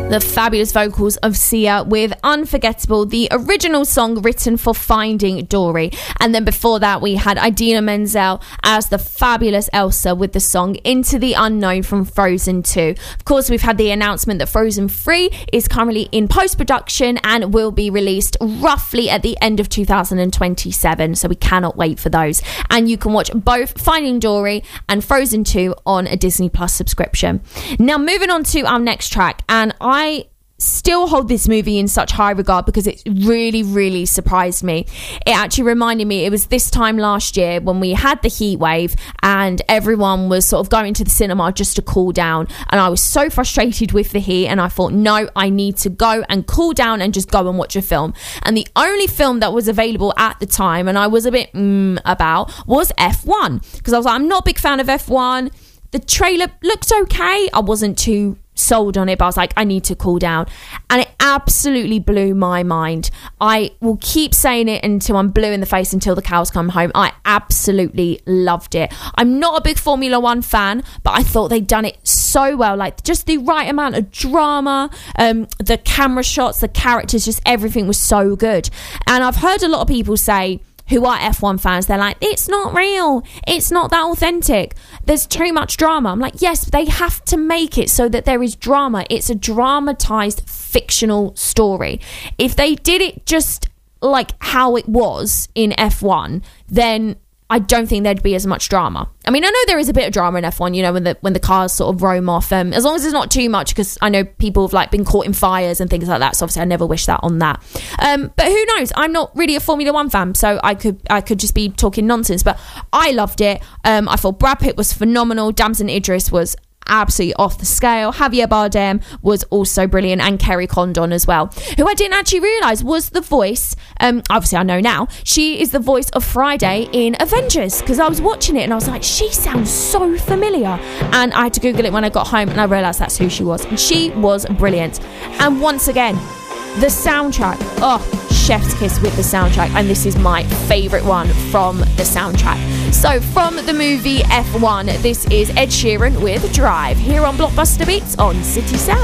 The fabulous vocals of Sia with Unforgettable, the original song written for Finding Dory. And then before that, we had Idina Menzel as the fabulous Elsa with the song Into the Unknown from Frozen 2. Of course, we've had the announcement that Frozen 3 is currently in post-production and will be released roughly at the end of 2027. So we cannot wait for those. And you can watch both Finding Dory and Frozen 2 on a Disney Plus subscription. Now, moving on to our next track, and I still hold this movie in such high regard because it really, really surprised me. It actually reminded me, it was this time last year when we had the heat wave and everyone was sort of going to the cinema just to cool down, and I was so frustrated with the heat, and I thought, no, I need to go and cool down and just go and watch a film. And the only film that was available at the time, and I was a bit about, was F1, because I was like, I'm not a big fan of F1. The trailer looked okay. I wasn't too sold on it, but I was like, I need to cool down. And it absolutely blew my mind. I will keep saying it until I'm blue in the face, until the cows come home. I absolutely loved it. I'm not a big Formula One fan, but I thought they'd done it so well. Like, just the right amount of drama, the camera shots, the characters, just everything was so good. And I've heard a lot of people say, who are F1 fans, they're like, it's not real, it's not that authentic, there's too much drama. I'm like, yes, they have to make it so that there is drama. It's a dramatized fictional story. If they did it just like how it was in F1, then I don't think there'd be as much drama. I mean, I know there is a bit of drama in F1, you know, when the cars sort of roam off, as long as it's not too much, because I know people have like been caught in fires and things like that, so obviously I never wish that on that. But who knows? I'm not really a Formula One fan, so I could just be talking nonsense, but I loved it. I thought Brad Pitt was phenomenal. Damson Idris was absolutely off the scale. Javier Bardem was also brilliant, and Kerry Condon as well, who I didn't actually realise was the voice, obviously I know now, she is the voice of Friday in Avengers, because I was watching it and I was like, she sounds so familiar, and I had to Google it when I got home and I realised that's who she was, and she was brilliant. And once again, the soundtrack, chef's kiss with the soundtrack, and this is my favourite one from the soundtrack. So from the movie F1, this is Ed Sheeran with Drive, here on Blockbuster Beats on City Sound.